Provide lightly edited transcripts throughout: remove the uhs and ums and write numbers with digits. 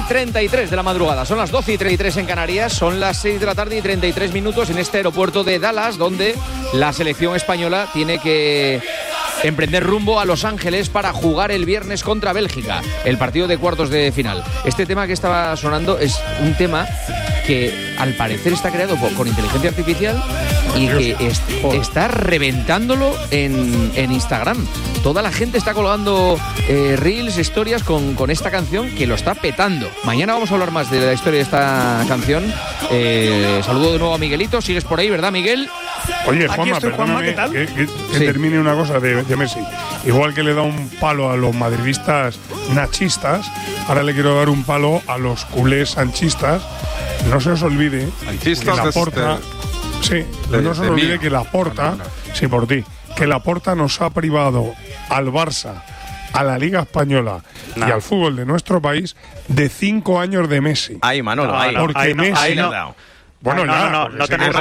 11:33 de la madrugada. Son las 12:33 en Canarias, son las 6 de la tarde y 33 minutos en este aeropuerto de Dallas, donde la selección española tiene que emprender rumbo a Los Ángeles para jugar el viernes contra Bélgica, el partido de cuartos de final. Este tema que estaba sonando es un tema que al parecer está creado con inteligencia artificial y que está reventándolo en Instagram. Toda la gente está colgando reels, historias con esta canción que lo está petando. Mañana vamos a hablar más de la historia de esta canción. Saludo de nuevo a Miguelito. ¿Sigues por ahí, verdad, Miguel? Oye, Juanma, perdóname que termine una cosa de Messi. Igual que le da un palo a los madridistas nachistas, ahora le quiero dar un palo a los culés sanchistas. No se os olvide que Laporta, no se os olvide que Laporta, sí, por ti, que Laporta nos ha privado al Barça, a la Liga Española y al fútbol de nuestro país de 5 años de Messi. Ahí, Manolo, ahí. Porque Messi bueno, no tenéis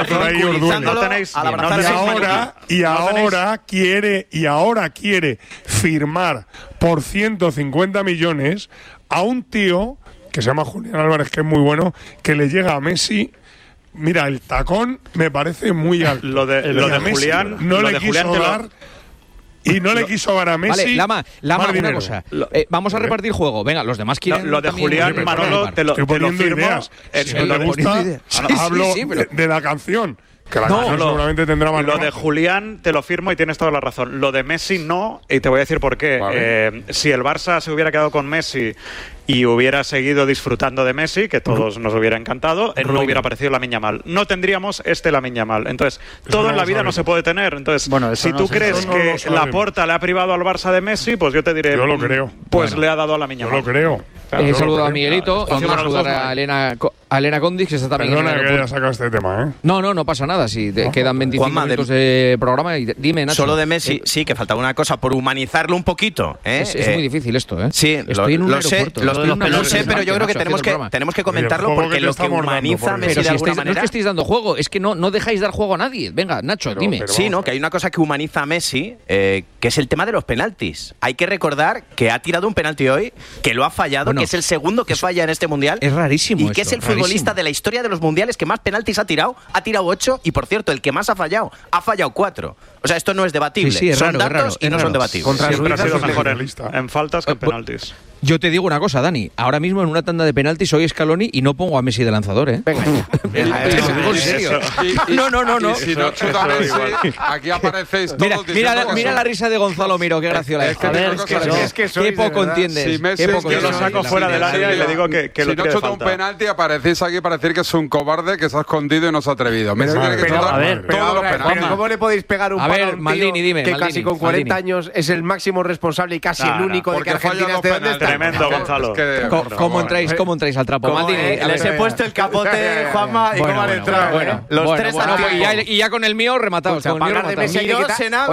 y ahora quiere firmar por 150 millones a un tío que se llama Julián Álvarez, que es muy bueno, que le llega a Messi. Mira, el tacón me parece muy alto. Lo de Julián no le quiso dar. Y no le quiso dar a Messi. Vale, Lama, una cosa. Vamos a repartir juego. Venga, los demás quieren. Lo de Julián, Manolo, te lo firmo. Ideas. Si no le gusta, hablo de la canción. Que la canción seguramente tendrá más. Lo de Julián te lo firmo y tienes toda la razón. Lo de Messi no, y te voy a decir por qué. Vale. Si el Barça se hubiera quedado con Messi y hubiera seguido disfrutando de Messi, que todos nos hubiera encantado, no hubiera aparecido Lamine Yamal. No tendríamos Lamine Yamal. Entonces, todo en la vida no se puede tener. Entonces, si tú crees que Laporta le ha privado al Barça de Messi, pues yo te diré. Yo lo creo. Pues le ha dado a Lamine Yamal. Yo lo creo. Saludo a Miguelito. Vamos a saludar a Elena Condix, que está también. Perdona que haya sacado este tema, ¿eh? No pasa nada. Si quedan 25 minutos de programa. Dime, Nacho. Solo de Messi, sí, que faltaba una cosa, por humanizarlo un poquito. Es muy difícil esto, ¿eh? Sí, estoy en un aeropuerto. Lo sé, pero yo creo que tenemos que comentarlo porque lo que humaniza a Messi de alguna manera. No es que estéis dando juego, es que no dejáis dar juego a nadie. Venga, Nacho, dime. Sí, que hay una cosa que humaniza a Messi, que es el tema de los penaltis. Hay que recordar que ha tirado un penalti hoy, que lo ha fallado, que es el segundo que falla en este mundial. Es rarísimo. Y que es el futbolista de la historia de los mundiales que más penaltis ha tirado 8, y por cierto, el que más ha fallado 4. O sea, esto no es debatible. Sí, son datos y no son debatibles. Contra siempre ha sido mejor en faltas que en penaltis. Yo te digo una cosa, Dani. Ahora mismo en una tanda de penaltis soy Scaloni y no pongo a Messi de lanzador, ¿eh? Venga, en serio. No. Y si no chuta Messi, aquí aparecéis todos. Mira la risa de Gonzalo Miro, qué graciosa. Qué poco entiendes. Yo lo saco fuera del área y le digo que lo si no chuta un penalti, aparecéis aquí para decir que es un cobarde, que se ha escondido y no se ha atrevido. Messi tiene que chutar todos los penaltis. ¿Cómo le podéis pegar un palo a un tío que casi con 40 años es el máximo responsable y casi el único de que Argentina esté donde está? Tremendo, Gonzalo. ¿Cómo entráis al trapo? Les he puesto el capote, Juanma, y cómo han entrado. Los tres y ya con el mío rematados. Para hablar de Messi hay que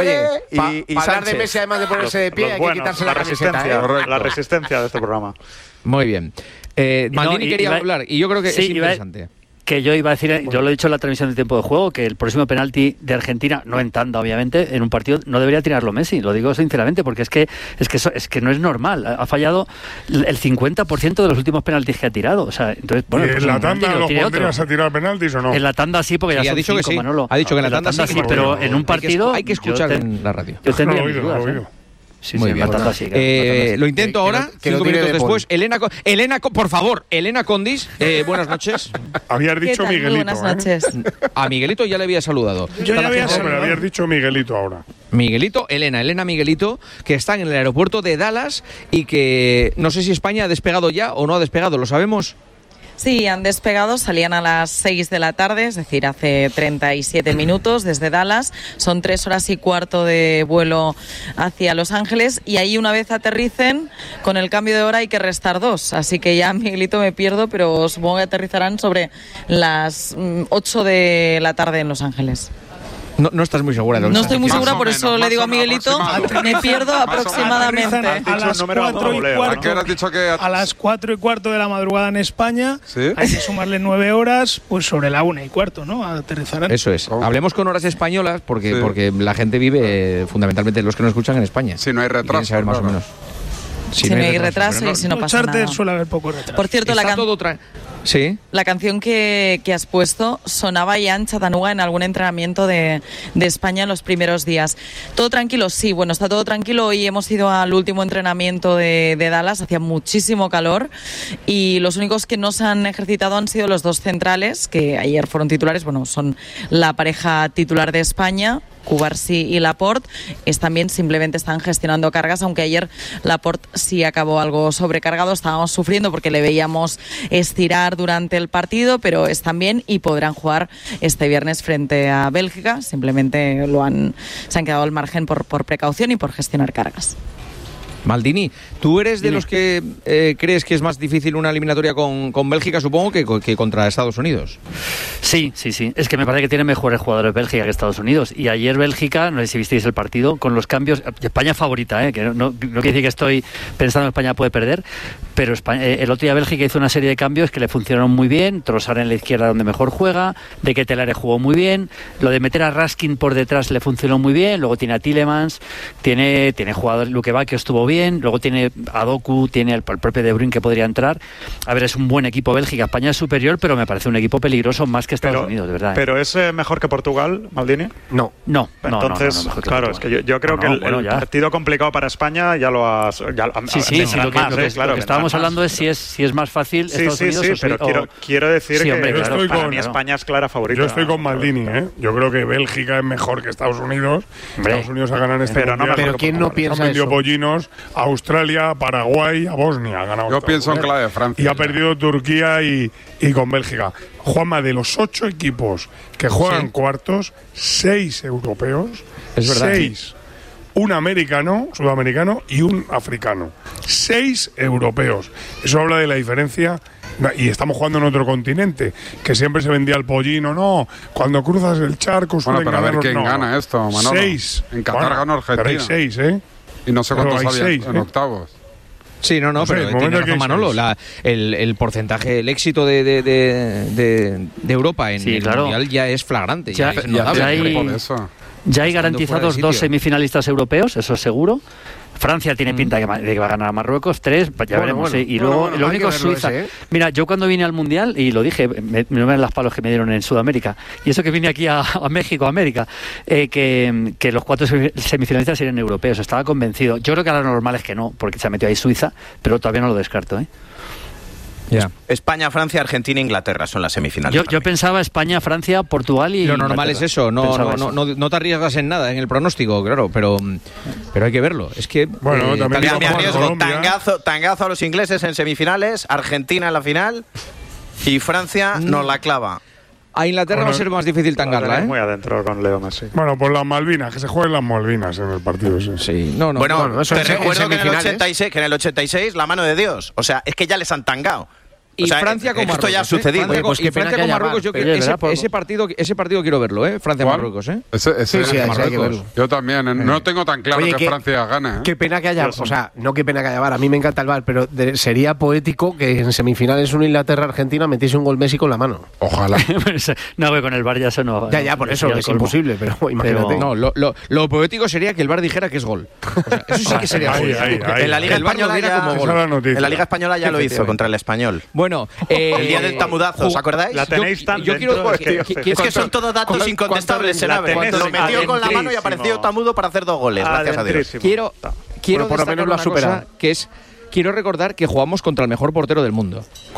hablar de Messi, además de ponerse de pie, hay que quitarse la camiseta. La resistencia de este programa. Muy bien. Maldini quería hablar y yo creo que es interesante. Que yo iba a decir, yo lo he dicho en la transmisión de tiempo de juego, que el próximo penalti de Argentina, no en tanda obviamente, en un partido no debería tirarlo Messi, lo digo sinceramente, porque es que no es normal, ha fallado el 50% de los últimos penaltis que ha tirado, o sea, entonces bueno, ¿en la tanda los pondrías a tirar penaltis o no? En la tanda sí, porque ya son 5, Manolo. Ha dicho que en la tanda sí, pero en un partido hay que escuchar en la radio. Yo tendría mis dudas, Sí, muy bien. Lo intento ahora, 5 minutos después. Elena, por favor, Elena Condis, buenas noches. Habías dicho Miguelito. Buenas noches. A Miguelito ya le había saludado. Yo ya había saludado. Pero habías dicho Miguelito ahora. Miguelito, Elena Miguelito, que están en el aeropuerto de Dallas y que no sé si España ha despegado ya o no ha despegado, ¿lo sabemos? Sí, han despegado, salían a las 6 de la tarde, es decir, hace 37 minutos desde Dallas. Son 3 horas y cuarto de vuelo hacia Los Ángeles y ahí una vez aterricen, con el cambio de hora hay que restar 2. Así que ya, Miguelito, me pierdo, pero supongo que aterrizarán sobre las 8 de la tarde en Los Ángeles. No estás muy segura. No estoy muy segura, por eso le digo a Miguelito, me pierdo aproximadamente. A las 4 y cuarto. ¿A has dicho que a las 4 y cuarto de la madrugada en España? ¿Sí? Hay que sumarle 9 horas, pues sobre la 1 y cuarto, ¿no? Aterrizarán. Eso es. Hablemos con horas españolas, porque la gente vive fundamentalmente, los que nos escuchan, en España. Sí, no hay retraso. Saber más o menos. Si no hay retraso y si no pasa nada. Suele haber poco retraso. Por cierto, sí. La canción que has puesto sonaba ya en Chattanooga en algún entrenamiento de España en los primeros días. ¿Todo tranquilo? Sí, bueno, está todo tranquilo. Hoy hemos ido al último entrenamiento de Dallas, hacía muchísimo calor y los únicos que no se han ejercitado han sido los dos centrales, que ayer fueron titulares. Bueno, son la pareja titular de España, Cubarsí y Laporte. También simplemente están gestionando cargas, aunque ayer Laporte sí acabó algo sobrecargado. Estábamos sufriendo porque le veíamos estirar durante el partido, pero están bien y podrán jugar este viernes frente a Bélgica. Simplemente se han quedado al margen por precaución y por gestionar cargas. Maldini, ¿tú eres de los que crees que es más difícil una eliminatoria con Bélgica, supongo, que contra Estados Unidos? Sí. Es que me parece que tienen mejores jugadores Bélgica que Estados Unidos. Y ayer Bélgica, no sé si visteis el partido, con los cambios... España favorita, que no quiere decir que estoy pensando que España puede perder, pero el otro día Bélgica hizo una serie de cambios que le funcionaron muy bien. Trossard en la izquierda donde mejor juega, De Ketelaere jugó muy bien, lo de meter a Raskin por detrás le funcionó muy bien, luego tiene a Tielemans, tiene jugadores, Luque Bacchio estuvo bien, luego tiene a Doku, tiene el propio De Bruyne que podría entrar. A ver, es un buen equipo Bélgica. España es superior, pero me parece un equipo peligroso más que Estados Unidos, de verdad. ¿Pero es mejor que Portugal, Maldini? No. Entonces, claro, es que yo creo que el partido complicado para España ya lo has... Sí, lo que estábamos hablando es si es más fácil Estados Unidos o pero quiero decir que para mí España es clara favorita. Yo estoy con Maldini, Yo creo que Bélgica es mejor que Estados Unidos. Estados Unidos ha ganado este mundial. Pero ¿quién no piensa eso? Pollinos a Australia, a Paraguay, a Bosnia. Ha ganado. Yo pienso en clave de Francia. Y ha perdido Turquía y con Bélgica. Juanma, de los 8 equipos que juegan cuartos, 6 europeos. Es verdad. 6. Un americano, sudamericano y un africano. 6 europeos. Eso habla de la diferencia. Y estamos jugando en otro continente, que siempre se vendía el pollino. No, cuando cruzas el charco suelen pero a ver quién gana esto, Manolo. 6. En Qatar ganó Argentina. Pero hay 6, Y no sé cuántos había en octavos. Sí, pero tiene razón Manolo. El porcentaje, el éxito de Europa en el Mundial ya es flagrante. Ya hay garantizados 2 semifinalistas europeos, eso es seguro. Francia tiene pinta de que va a ganar a Marruecos, 3, ya veremos. Y luego lo único es Suiza. Mira, yo cuando vine al Mundial, y lo dije, no me las palos que me dieron en Sudamérica, y eso que vine aquí a México, a América, que los 4 semifinalistas serían europeos, estaba convencido. Yo creo que ahora lo normal es que no, porque se ha metido ahí Suiza, pero todavía no lo descarto, España, Francia, Argentina, Inglaterra son las semifinales. Yo pensaba España, Francia, Portugal y... Lo normal es eso, no te arriesgas en nada en el pronóstico, claro, pero hay que verlo. Es que... Bueno, también me arriesgo. Tangazo a los ingleses en semifinales, Argentina en la final y Francia nos la clava. A Inglaterra va a ser más difícil tangarla, muy adentro con Leo Messi. Bueno, pues las Malvinas, que se jueguen las Malvinas en el partido ese. Sí, Bueno, te recuerdo que en el 86 la mano de Dios. O sea, es que ya les han tangado. Y Francia con Marruecos. Esto ya ha sucedido. Francia con Marruecos, yo ese partido quiero verlo, Francia-Marruecos, hay que verlo. Yo también, no tengo tan claro que Francia gane. Qué pena que haya, no qué pena que haya VAR, a mí me encanta el VAR, pero sería poético que en semifinales una Inglaterra-Argentina metiese un gol Messi con la mano. Ojalá. No, con el VAR ya eso no. Ya, por eso es imposible, pero imagínate. No, lo poético sería que el VAR dijera que es gol. Eso sí que sería gol. En la Liga Española ya lo hizo contra el Español. Bueno, el día del tamudazo, ¿os acordáis? La tenéis tan es que son todos datos incontestables. Lo metió con la mano y apareció tamudo para hacer 2 goles, gracias a Dios. Quiero por lo menos lo ha superado. Que es... Quiero recordar que jugamos contra el mejor portero del mundo.